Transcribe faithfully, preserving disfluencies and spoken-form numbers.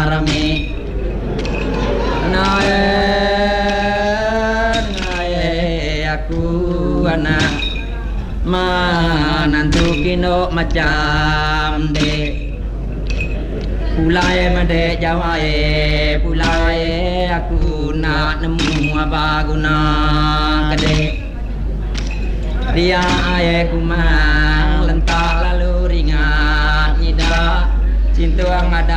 rame nae nae aku anak manantu kino macam de pulai made jawai pulai aku nak nemu apa guna kade dia ayah kumang lentak lalu ringan ida cinta ada